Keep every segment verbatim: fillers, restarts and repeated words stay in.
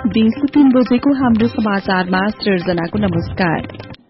दिउँसो तीन बजेको हाम्रो समाचारमा सृजनाको नमस्कार।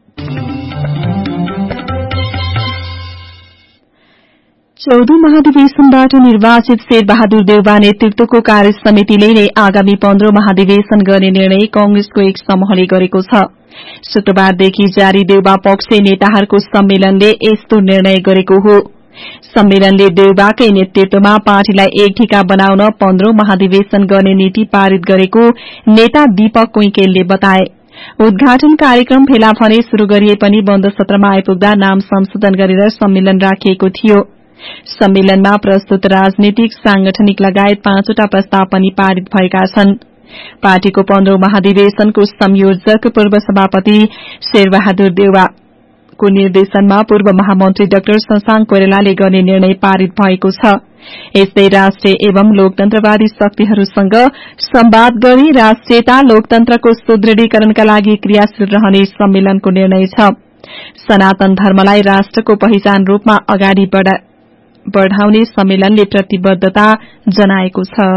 चौधौं महाधिवेशनबाट निर्वाचित शेरबहादुर देउवा नेतृत्वको कार्य समितिले नै आगामी पन्ध्र महाधिवेशन गर्ने निर्णय कंग्रेसको एक समूहले गरेको छ। शुक्रबारदेखि जारी देउवा पक्ष नेताहरूको सम्मेलनले यस्तो निर्णय गरेको हो। सम्मेलनले देउवाकै नेतृत्वमा पार्टीलाई एक ठिका बनाउन पन्ध्रौं महाधिवेशन गर्ने नीति पारित गरेको नेता दीपक कुइकेलले बताए। उद्घाटन कार्यक्रम भेला भने शुरू गरिए पनि बन्द सत्रमा आइपुग्दा नाम संशोधन गरेर सम्मेलन राखिएको थियो। सम्मेलनमा प्रस्तुत राजनीतिक सांगठनिक लगायत पाँचवटा प्रस्ताव पनि पारित भएका छन्। पार्टीको पन्ध्रौं महाधिवेशनको संयोजक पूर्व सभापति शेरबहादुर देउवा को निर्देशनमा पूर्व महामन्त्री डाक्टर शशांक कोइरालाले गर्ने निर्णय पारित भएको छ। यस्तै राष्ट्रिय एवं लोकतन्त्रवादी शक्तिहरूसँग संवाद गरी राष्ट्रियता लोकतन्त्रको सुदृढीकरणका लागि क्रियाशील रहने सम्मेलनको निर्णय छ। सनातन धर्मलाई राष्ट्रको पहिचान रूपमा अगाडि बढ़ाउने सम्मेलनले प्रतिबद्धता जनाएको छ।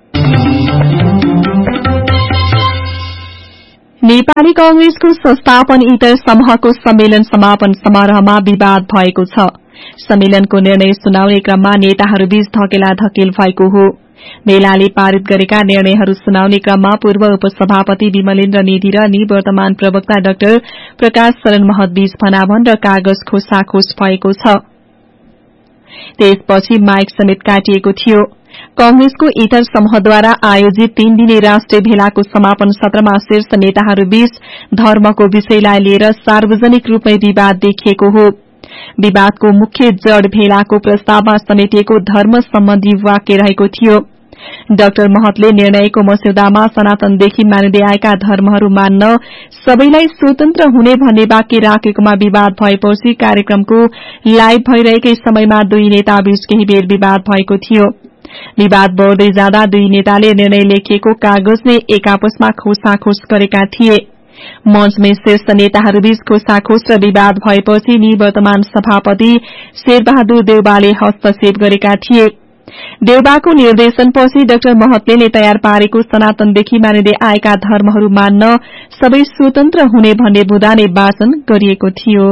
नेपाली कांग्रेसको संस्थापन इतर समूहको सम्मेलन समापन समारोहमा विवाद भएको छ। सम्मेलनको निर्णय सुनाउने क्रममा नेताहरूबीच धकेला धकेल भएको हो। मेलाले पारित गरेका निर्णयहरू सुनाउने क्रममा पूर्व उपसभापति विमलेन्द्र निधि र निवर्तमान प्रवक्ता डाक्टर प्रकाश शरण महत बीच भनाभन र कागज खोसाखोस भएको छ। त्यसपछि माइक समेत काटिएको थियो। कांग्रेसको इतर समूहद्वारा आयोजित तीन दिने राष्ट्रिय भेलाको समापन सत्रमा शीर्ष नेताहरूबीच धर्मको विषयलाई लिएर सार्वजनिक रूपमै विवाद देखिएको हो। विवादको मुख्य जड़ भेलाको प्रस्तावमा समेटिएको धर्म सम्बन्धी वाक्य रहेको थियो। डाक्टर महतले निर्णयको मस्यौदामा सनातनदेखि मानिँदै आएका धर्महरू मान्न सबैलाई स्वतन्त्र हुने भन्ने वाक्य राखेकोमा विवाद भएपछि कार्यक्रमको लाइभ भइरहेकै समयमा दुई नेताबीच केही बेर विवाद भएको थियो। विवाद बढ़दै जाँदा दुई नेताले निर्णय लेखिएको कागज नै एक आपसमा खोसाखोस गरेका थिए। मञ्चमै शीर्ष नेताहरूबीच खोसाखोस र विवाद भएपछि निवर्तमान सभापति शेरबहादुर देउवाले हस्तक्षेप गरेका थिए। देउवाको निर्देशनपछि डाक्टर महतले नै तयार पारेको सनातनदेखि मानिँदै आएका धर्महरू मान्न सबै स्वतन्त्र हुने भन्ने बुँदा नै वाचन गरिएको थियो।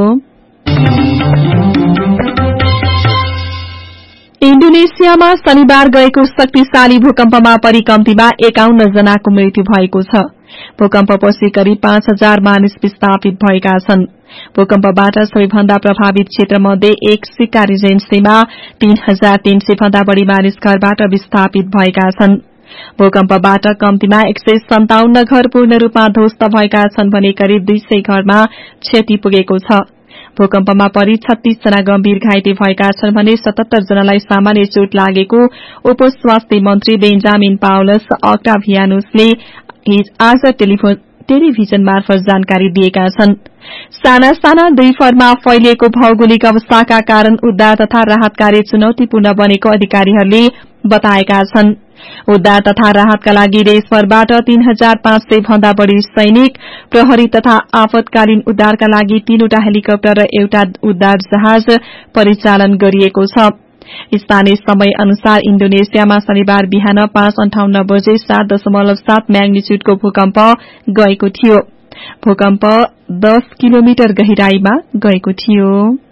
इण्डोनेसियामा शनिबार गएको शक्तिशाली भूकम्पमा परि कम्तीमा एकाउन्न जनाको मृत्यु भएको छ। भूकम्पपछि करिब पाँच हजार मानिस विस्थापित भएका छन्। भूकम्पबाट सबैभन्दा प्रभावित क्षेत्रमध्ये एक सिक्का रिजेन्सीमा तीन हजार तीन सय भन्दा बढ़ी मानिस घरबाट विस्थापित भएका छन्। भूकम्पबाट कम्तीमा एक सय सन्ताउन्न घर पूर्ण रूपमा ध्वस्त भएका छन् भने करिब दुई सय घरमा क्षति पुगेको छ। भूकम्पमा परि छत्तीस जना गम्भीर घाइते भएका छन् भने सतहत्तर जनालाई सामान्य चोट लागेको उप स्वास्थ्य मन्त्री बेन्जामिन पाउलस अक्टाभियानुसले आज टेलिभिजन मार्फत जानकारी दिएका छन्। साना साना दुई फरमा फैलिएको भौगोलिक अवस्थाका कारण उद्धार तथा राहत कार्य चुनौतीपूर्ण बनेको अधिकारीहरूले बताएका छन्। उद्धार तथा राहतका लागि देशभरबाट तीन हजार पाँच सय भन्दा बढ़ी सैनिक, प्रहरी तथा आपतकालीन उद्धारका लागि तीनवटा हेलिकप्टर र एउटा उद्धार जहाज परिचालन गरिएको छ। स्थानीय समय अनुसार इण्डोनेसियामा शनिबार बिहान पाँच अन्ठाउन्न बजे सात दशमलव सात म्याग्निच्युडको भूकम्प गएको थियो। भूकम्प दस किलोमिटर गहिराईमा गएको थियो।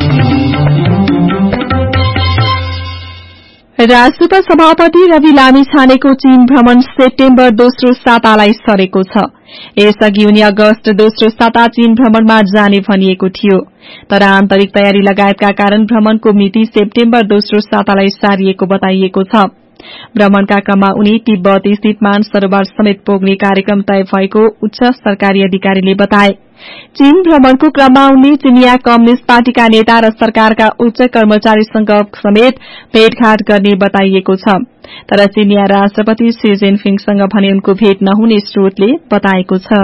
राष्ट्रपति सभापति रवि लामिछानेको चीन भ्रमण सेप्टेम्बर दोस्रो सातालाई सरेको छ। यसअघि उनी अगस्त दोस्रो साता चीन भ्रमणमा जाने भनिएको थियो, तर आन्तरिक तयारी लगायतका कारण भ्रमणको मिति सेप्टेम्बर दोस्रो सातालाई सारिएको बताइएको छ। भ्रमणका क्रममा उनी तिब्बत स्थित मानसरोवर समेत पुग्ने कार्यक्रम तय भएको उच्च सरकारी अधिकारीले बताए। चीन भ्रमणको क्रममा उनले चिनिया कम्युनिष्ट पार्टीका नेता र सरकारका उच्च कर्मचारीसँग समेत भेटघाट गर्ने बताइएको छ, तर चिनिया राष्ट्रपति शी जिनपिङसँग भने उनको भेट नहुने स्रोतले बताएको छ।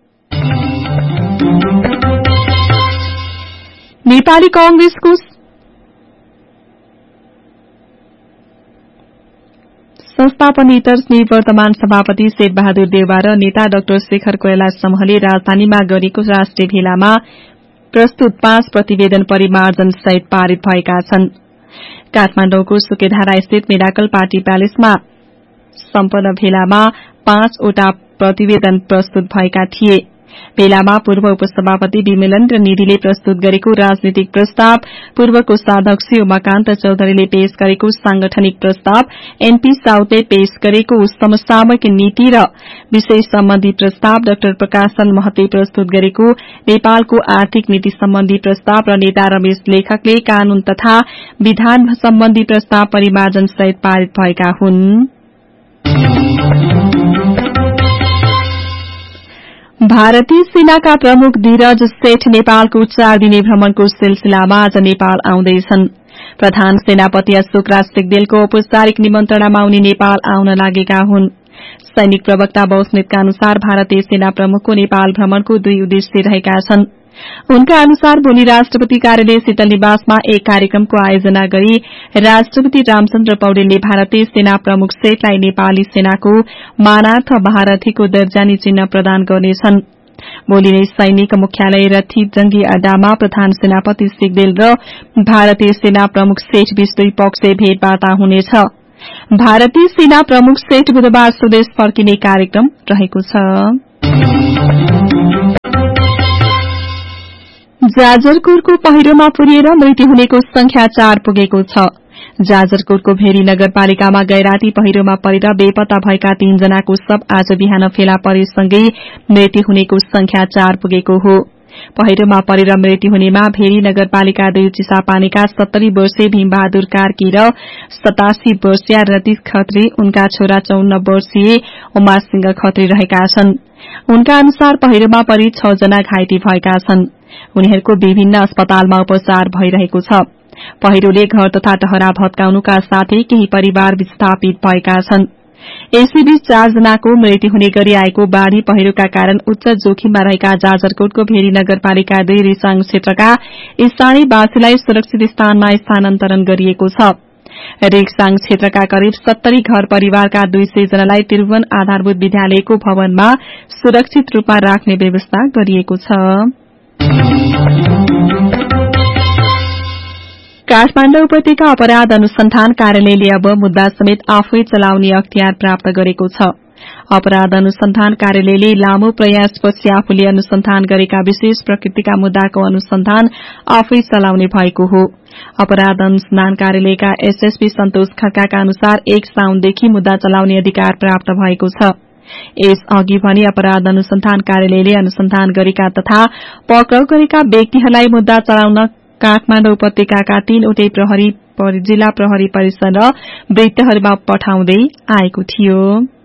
नेपाली कांग्रेसको संस्थापन इतर निवर्तमान सभापति शेरबहादुर देउवा र नेता डाक्टर शेखर कोइराला समूहले राजधानीमा गरेको राष्ट्रिय भेलामा प्रस्तुत पाँच प्रतिवेदन परिमार्जन सहित पारित भएका छन्। काठमाडौँको सुकेधारा स्थित मिराकल पार्टी प्यालेसमा सम्पन्न भेलामा पाँचवटा प्रतिवेदन प्रस्तुत भएका थिए। मेलामा पूर्व उपसभापति विमलेन्द्र निधिले प्रस्तुत गरेको राजनीतिक प्रस्ताव, पूर्व कोषाध्यक्ष उमाकान्त चौधरीले पेश गरेको सांगठनिक प्रस्ताव, एनपी साउदले पेश गरेको समसामयिक नीति र विषय सम्बन्धी प्रस्ताव, डाक्टर प्रकाशन महतले प्रस्तुत गरेको नेपालको आर्थिक नीति सम्बन्धी प्रस्ताव र नेता रमेश लेखकले कानून तथा विधान सम्बन्धी प्रस्ताव परिमार्जन सहित पारित भएका हुन्। भारतीय सेनाका प्रमुख धीरज सेठ नेपालको चार दिने भ्रमणको सिलसिलामा आज नेपाल आउँदैछन्। प्रधान सेनापति अशोकराज सिग्देलको औपचारिक निमन्त्रणामा उनी नेपाल आउन लागेका हुन्। सैनिक प्रवक्ता बस्नेतका अनुसार भारतीय सेना प्रमुखको नेपाल भ्रमणको दुई उद्देश्य रहेका छन्। उनका अनुसार भोलि राष्ट्रपति कार्यालय शीतल निवासमा एक कार्यक्रमको आयोजना गरी राष्ट्रपति रामचन्द्र पौडेलले भारतीय सेना प्रमुख सेठलाई नेपाली सेनाको मानार्थ महारथीको दर्जानी चिन्ह प्रदान गर्नेछन्। भोलि नै सैनिक मुख्यालय रथी जंगी अड्डामा प्रधान सेनापति सिग्देल र भारतीय सेना प्रमुख सेठ बीच दुई पक्षीय भेटवार्ता हुनेछ। भारतीय सेना प्रमुख सेठ बुधबार स्वदेश फर्किने कार्यक्रम रहेको छ। जाजरकोटको पहिरोमा पुरिएर मृत्यु हुनेको संख्या चार पुगेको छ। जाजरकोटको भेरी नगरपालिकामा गैराती पहिरोमा परेर बेपत्ता भएका तीनजनाको शव आज बिहान फेला परेसँगै मृत्यु हुनेको संख्या चार पुगेको हो। पहिरोमा परेर मृत्यु हुनेमा भेरी नगरपालिका दुई चिसापानीका सत्तरी वर्षीय भीमबहादुर कार्की र सतासी वर्षीय रतिश खत्री, उनका छोरा चौन्न वर्षीय उमासिंह खत्री रहेका छन्। उनका अनुसार पहिरोमा परि छ जना घाइते भएका छन्। उनीहरूको विभिन्न अस्पतालमा उपचार भइरहेको छ। पहिरोले घर तथा टहरा भत्काउनुका साथै केही परिवार विस्थापित भएका छन्। यसैबीच चारजनाको मृत्यु हुने गरी आएको बाढ़ी पहिरोका कारण उच्च जोखिममा रहेका जाजरकोटको भेरी नगरपालिका दुई रिसाङ क्षेत्रका स्थानीयवासीलाई सुरक्षित स्थानमा स्थानान्तरण गरिएको छ। रिक्साङ क्षेत्रका करिब सत्तरी घर परिवारका दुई सय जनालाई त्रिभुवन आधारभूत विद्यालयको भवनमा सुरक्षित रूपमा राख्ने व्यवस्था गरिएको छ। काठमाडौँ उपत्यका अपराध अनुसन्धान कार्यालयले अब मुद्दा समेत आफै चलाउने अख्तियार प्राप्त गरेको छ। अपराध अनुसन्धान कार्यालयले लामो प्रयासपछि आफूले अनुसन्धान गरेका विशेष प्रकृतिका मुद्दाको अनुसन्धान आफै चलाउने भएको हो। अपराध अनुसन्धान कार्यालयका एसएसपी सन्तोष खड्काका अनुसार एक साउनदेखि मुद्दा चलाउने अधिकार प्राप्त भएको छ। यस अघि भने अपराध अनुसन्धान कार्यालयले अनुसन्धान गरेका तथा पक्राउ गरेका व्यक्तिहरूलाई मुद्दा चलाउन काठमाडौँ उपत्यकाका तीनवटै प्रहरी जिल्ला प्रहरी परिसर र वृत्तहरूमा पठाउँदै आएको थियो।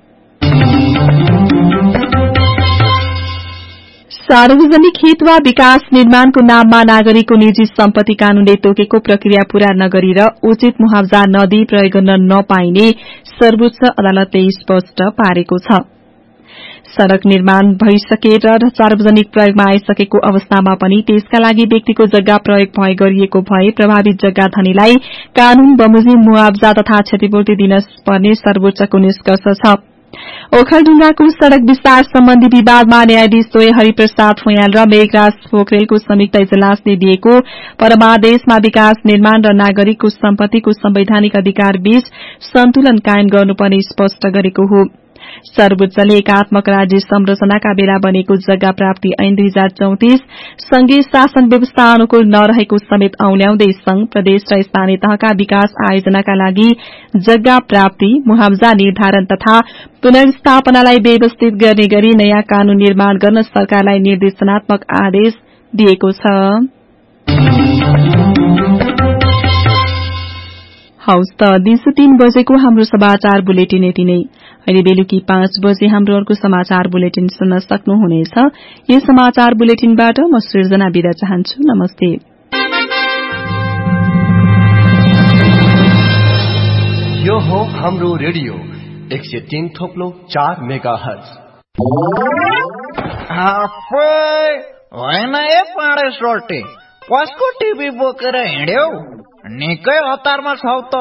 सार्वजनिक हित वा विकास निर्माणको नाममा नागरिकको निजी सम्पत्ति कानूनले तोकेको प्रक्रिया पूरा नगरी र उचित मुआवजा नदिई प्रयोग गर्न नपाइने सर्वोच्च अदालतले स्पष्ट पारेको छ। सड़क निर्माण भइसकेर र सार्वजनिक प्रयोगमा आइसकेको अवस्थामा पनि त्यसका लागि व्यक्तिको जग्गा प्रयोग भए गरिएको भए प्रभावित जग्गा धनीलाई कानून बमोजिम मुआवजा तथा क्षतिपूर्ति दिन पर्ने सर्वोच्चको निष्कर्ष छ। ओखलढुंगाको सड़क विस्तार सम्बन्धी विवादमा न्यायाधीश द्वय हरिप्रसाद फुयाल र मेघराज पोखरेलको संयुक्त इजलासले दिएको परमादेशमा विकास निर्माण र नागरिकको सम्पत्तिको संवैधानिक अधिकार बीच सन्तुलन कायम गर्नुपर्ने स्पष्ट गरेको हो। सर्वोच्चले एकात्मक राज्य संरचनाका बेला बनेको जग्गा प्राप्ति ऐन दुई हजार चौतिस संघीय शासन व्यवस्था अनुकूल नरहेको समेत औल्याउँदै संघ, प्रदेश र स्थानीय तहका विकास आयोजनाका लागि जग्गा प्राप्ति, मुआवजा निर्धारण तथा पुनर्स्थापनालाई व्यवस्थित गर्ने गरी नयाँ कानून निर्माण गर्न सरकारलाई निर्देशनात्मक आदेश दिएको छ। हौस् त दिउँसो तीन बजेको हाम्रो समाचार बुलेटिन यति नै। अहिले बेलुकी पाँच बजे हाम्रो अर्को समाचार बुलेटिन सुन्न सक्नुहुनेछ। यो समाचार बुलेटिनबाट म सृजना बिदा चाहन्छु। नमस्ते। यो हो हाम्रो रेडियो एक सय तीन थोप्लो चार मेगा हर्ज। होइन ए पाडे सोर्टे, कसको टिभी बोकेर हिँड्यौ? निकै हतारमा छौ त।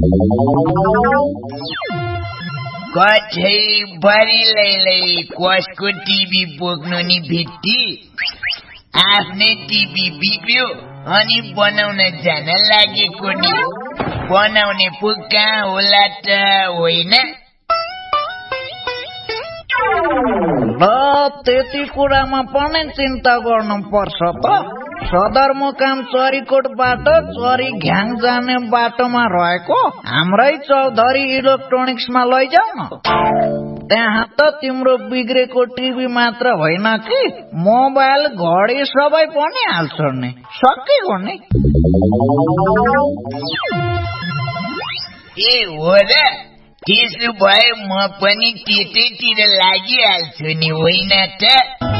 कछै बरिलैलै कसको टिभी बोक्नु नि भित्ती। आफ्नै टिभी बिग्रियो अनि बनाउन जान लागेको नि। बनाउने पो कहाँ होला त होइन। त्यति कुरामा पनि चिन्ता गर्नु पर्छ त। सदरमुकाम चरीकोटबाट चरी घ्याङ जाने बाटोमा रहेको हाम्रै चौधरी इलेक्ट्रोनिक्समा लैजाऊ न। त्यहाँ त तिम्रो बिग्रेको टिभी मात्र होइन कि मोबाइल घडी सबै पनि हाल्छ नि, सकिगयो नि। ए हो र, त्यसो भए म पनि त्यतैतिर लागिहाल्छु नि, होइन त?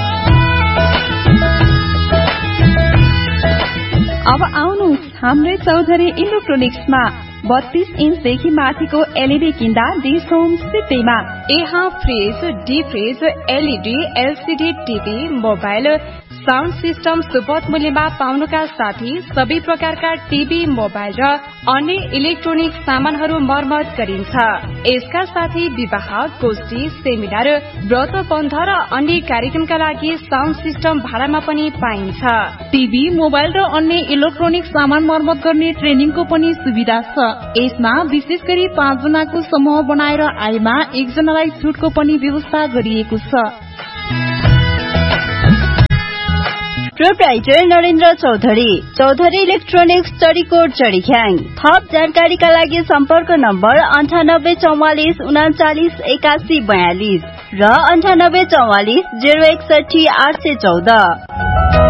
अब आउनुहोस् हाम्रै चौधरी इलेक्ट्रोनिक्समा बत्तीस इन्चदेखि माथिको एलईडी किन्दा डिश होम सित्तैमा। यहाँ fridge, deep fridge, LED, LCD TV, mobile, sound system सुपथ मूल्यमा पाउनुका साथै सबै प्रकारका टिभी, मोबाइल र अन्य इलेक्ट्रोनिक सामानहरू मर्मत गरिन्छ। यसका साथै विवाह, गोष्ठी, सेमिनार, व्रत बन्ध र अन्य कार्यक्रमका लागि साउन्ड सिस्टम भाडामा पनि पाइन्छ। टिभी, मोबाइल र अन्य इलेक्ट्रोनिक सामान मर्मत गर्ने ट्रेनिङको पनि सुविधा छ। यसमा विशेष गरी पाँच जनाको समूह बनाएर आएमा एकजनालाई छुटको पनि व्यवस्था गरिएको छ। Proprietor Narendra Chaudhary, Chaudhary electronics, Charikot, चरीख्याङ। थप जानकारीका लागि सम्पर्क नम्बर अन्ठानब्बे चौवालिस उनाचालिस एकासी बयालिस र अन्ठानब्बे चौवालिस जेरो एकसठी आठ सय चौध।